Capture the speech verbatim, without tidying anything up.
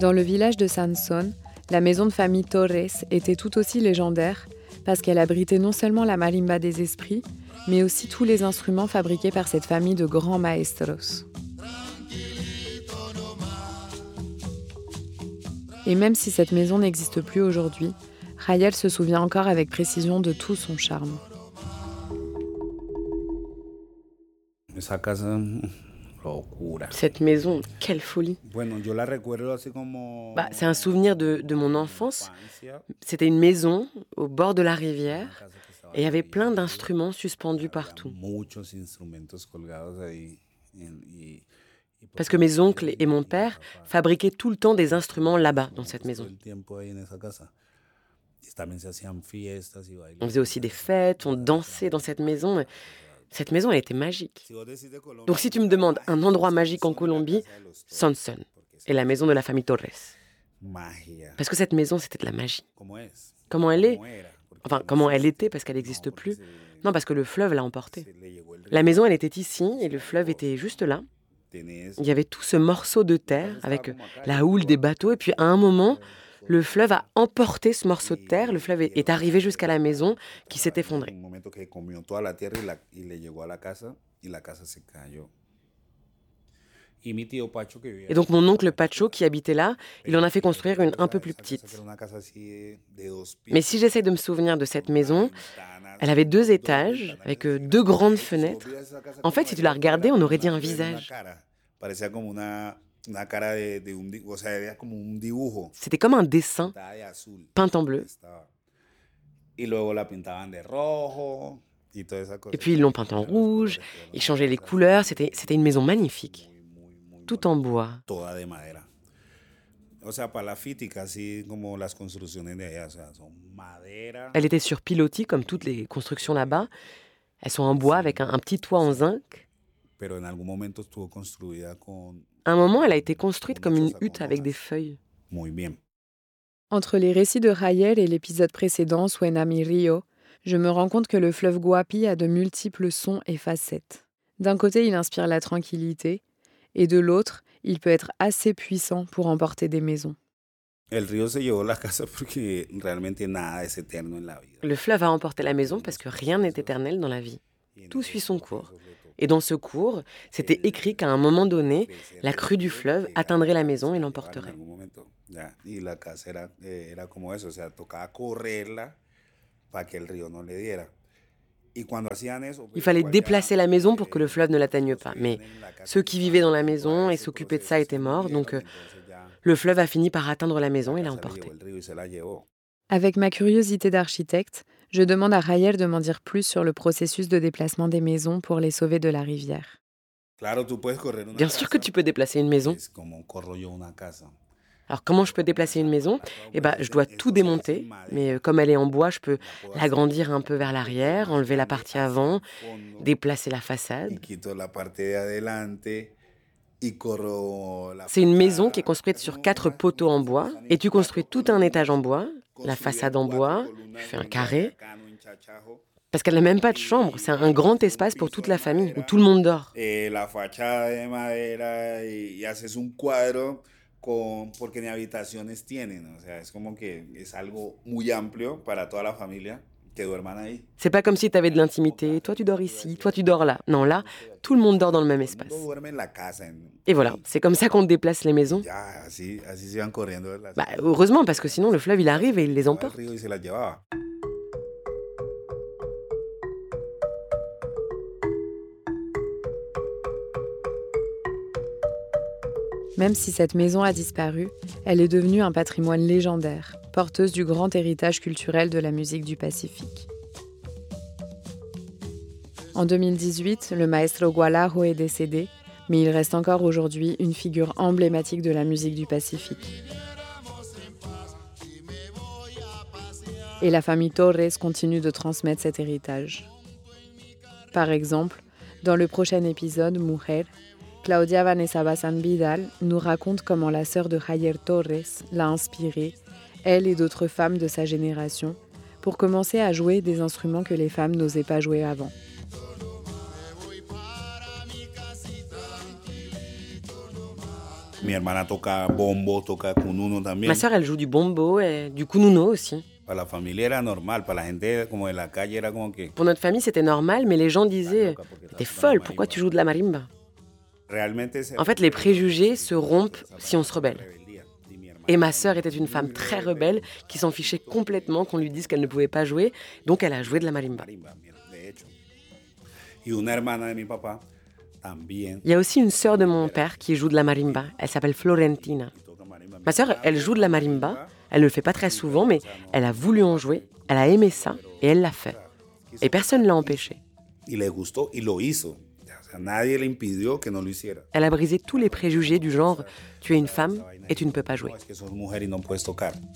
Dans le village de Sansón, la maison de famille Torres était tout aussi légendaire parce qu'elle abritait non seulement la marimba des esprits, mais aussi tous les instruments fabriqués par cette famille de grands maestros. Et même si cette maison n'existe plus aujourd'hui, Jael se souvient encore avec précision de tout son charme. Cette maison, quelle folie! Bah, c'est un souvenir de, de mon enfance. C'était une maison au bord de la rivière et il y avait plein d'instruments suspendus partout. Parce que mes oncles et mon père fabriquaient tout le temps des instruments là-bas, dans cette maison. On faisait aussi des fêtes, on dansait dans cette maison. Cette maison, elle était magique. Donc si tu me demandes un endroit magique en Colombie, Sansón et la maison de la famille Torres. Parce que cette maison, c'était de la magie. Comment elle est? Enfin, comment elle était, parce qu'elle n'existe plus. Non, parce que le fleuve l'a emportée. La maison, elle était ici, et le fleuve était juste là. Il y avait tout ce morceau de terre, avec la houle des bateaux, et puis à un moment, le fleuve a emporté ce morceau de terre, le fleuve est arrivé jusqu'à la maison, qui s'est effondrée. Et donc mon oncle Pacho, qui habitait là, il en a fait construire une un peu plus petite. Mais si j'essaie de me souvenir de cette maison, elle avait deux étages, avec deux grandes fenêtres. En fait, si tu la regardais, on aurait dit un visage. C'était comme un dessin, peint en bleu. Et puis ils l'ont peint en rouge, ils changeaient les couleurs, c'était, c'était une maison magnifique. Tout en bois. Elle était sur pilotis, comme toutes les constructions là-bas. Elles sont en bois avec un, un petit toit en zinc. À un moment, elle a été construite comme une hutte avec des feuilles. Entre les récits de Jael et l'épisode précédent, Suena mi río, je me rends compte que le fleuve Guapi a de multiples sons et facettes. D'un côté, il inspire la tranquillité, et de l'autre, il peut être assez puissant pour emporter des maisons. Le fleuve a emporté la maison parce que rien n'est éternel dans la vie. Tout suit son cours. Et dans ce cours, c'était écrit qu'à un moment donné, la crue du fleuve atteindrait la maison et l'emporterait. Il fallait déplacer la maison pour que le fleuve ne l'atteigne pas. Mais ceux qui vivaient dans la maison et s'occupaient de ça étaient morts, donc euh, le fleuve a fini par atteindre la maison et l'a emportée. Avec ma curiosité d'architecte, je demande à Jael de m'en dire plus sur le processus de déplacement des maisons pour les sauver de la rivière. Bien sûr que tu peux déplacer une maison. Alors comment je peux déplacer une maison? Eh ben, je dois tout démonter, mais comme elle est en bois, je peux l'agrandir un peu vers l'arrière, enlever la partie avant, déplacer la façade. C'est une maison qui est construite sur quatre poteaux en bois, et tu construis tout un étage en bois, la façade en bois, tu fais un carré, parce qu'elle n'a même pas de chambre, c'est un grand espace pour toute la famille, où tout le monde dort. Con, porque ni habitaciones tienen, o sea, es como que es algo muy amplio para toda la familia que duerman ahí. C'est pas comme si tu avais de l'intimité, toi tu dors ici, toi tu dors là. Non, là, tout le monde dort dans le même espace. Et voilà, c'est comme ça qu'on déplace les maisons. Bah, heureusement, parce que sinon le fleuve il arrive et il les emporte. Même si cette maison a disparu, elle est devenue un patrimoine légendaire, porteuse du grand héritage culturel de la musique du Pacifique. En deux mille dix-huit, le maestro Gualajo est décédé, mais il reste encore aujourd'hui une figure emblématique de la musique du Pacifique. Et la famille Torres continue de transmettre cet héritage. Par exemple, dans le prochain épisode, Mujer, Claudia Vanessa Bazán Vidal nous raconte comment la sœur de Jael Torres l'a inspirée, elle et d'autres femmes de sa génération, pour commencer à jouer des instruments que les femmes n'osaient pas jouer avant. Mi hermana toca bombo, toca cununo también. Ma sœur, elle joue du bombo et du kununo aussi. Para la familia era normal, para la gente como de la calle era como que... Pour notre famille, c'était normal, mais les gens disaient « T'es folle, pourquoi tu joues de la marimba ?» En fait, les préjugés se rompent si on se rebelle. Et ma sœur était une femme très rebelle qui s'en fichait complètement qu'on lui dise qu'elle ne pouvait pas jouer, donc elle a joué de la marimba. Il y a aussi une sœur de mon père qui joue de la marimba, elle s'appelle Florentina. Ma sœur, elle joue de la marimba, elle ne le fait pas très souvent, mais elle a voulu en jouer, elle a aimé ça et elle l'a fait. Et personne ne l'a empêchée. Elle a brisé tous les préjugés du genre « tu es une femme et tu ne peux pas jouer ».